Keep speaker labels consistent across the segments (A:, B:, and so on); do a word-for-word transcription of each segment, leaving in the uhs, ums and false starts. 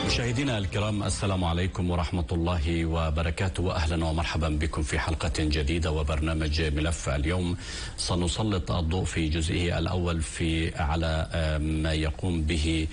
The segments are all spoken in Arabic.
A: مشاهدينا الكرام، السلام عليكم ورحمة الله وبركاته، وأهلا ومرحبا بكم في حلقة جديدة وبرنامج ملف اليوم. سنسلط الضوء في جزئه الأول في على ما يقوم به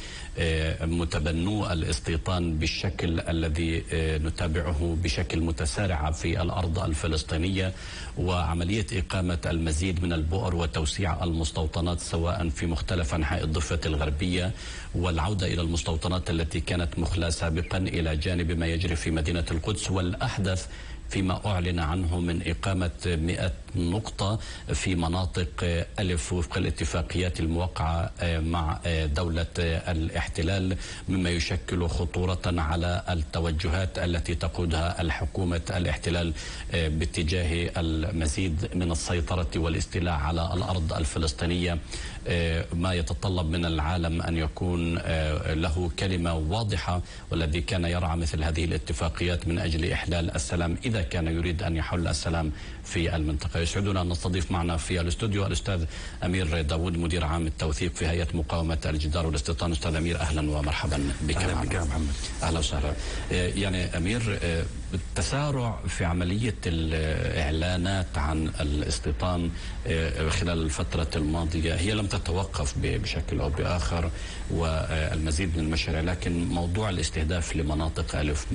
A: متبنو الاستيطان بالشكل الذي نتابعه بشكل متسارع في الأرض الفلسطينية، وعملية إقامة المزيد من البؤر وتوسيع المستوطنات سواء في مختلف أنحاء الضفة الغربية، والعودة إلى المستوطنات التي كانت مخلى سابقا إلى جانب ما يجري في مدينة القدس، والأحدث فيما أعلن عنه من إقامة مئة نقطة في مناطق ألف وفق الاتفاقيات الموقعة مع دولة الاحتلال، مما يشكل خطورة على التوجهات التي تقودها الحكومة الاحتلال باتجاه المزيد من السيطرة والاستيلاء على الأرض الفلسطينية، ما يتطلب من العالم أن يكون له كلمة واضحة، والذي كان يرعى مثل هذه الاتفاقيات من أجل إحلال السلام إذا كان يريد أن يحل السلام في المنطقة. يسعدنا أن نستضيف معنا في الاستوديو الأستاذ أمير داوود، مدير عام التوثيق في هيئة مقاومة الجدار والاستيطان. أستاذ أمير، أهلا ومرحبا بك.
B: أهلا بك محمد.
A: أهلا وسهلا. يعني أمير، التسارع في عملية الإعلانات عن الاستيطان خلال الفترة الماضية هي لم تتوقف بشكل أو بآخر، والمزيد من المشاريع، لكن موضوع الاستهداف لمناطق ألف،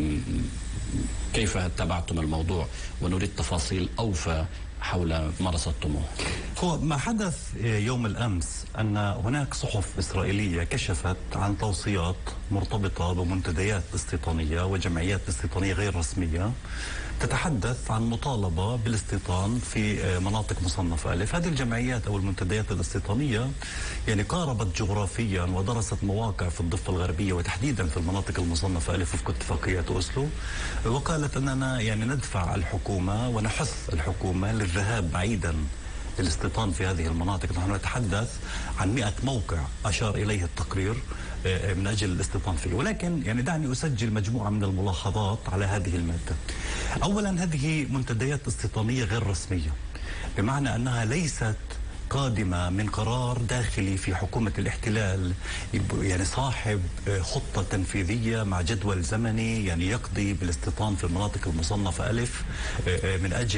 A: كيف تابعتم الموضوع؟ ونريد تفاصيل أوفى حول ما رصدتموه.
B: هو ما حدث يوم الأمس أن هناك صحف إسرائيلية كشفت عن توصيات مرتبطة بمنتديات استيطانية وجمعيات استيطانية غير رسمية تتحدث عن مطالبة بالاستيطان في مناطق مصنفة ألف. هذه الجمعيات أو المنتديات الاستيطانية يعني قاربت جغرافيا ودرست مواقع في الضفة الغربية وتحديدا في المناطق المصنفة ألف وفق اتفاقيات أوسلو، وقالت أننا يعني ندفع الحكومة ونحث الحكومة للذهاب بعيدا للاستيطان في هذه المناطق. نحن نتحدث عن مئة موقع أشار إليه التقرير من أجل الاستيطان فيه، ولكن يعني دعني أسجل مجموعة من الملاحظات على هذه المادة. أولا، هذه منتديات استيطانية غير رسمية، بمعنى أنها ليست قادمة من قرار داخلي في حكومة الاحتلال، يعني صاحب خطة تنفيذية مع جدول زمني يعني يقضي بالاستيطان في المناطق المصنفة ألف من أجل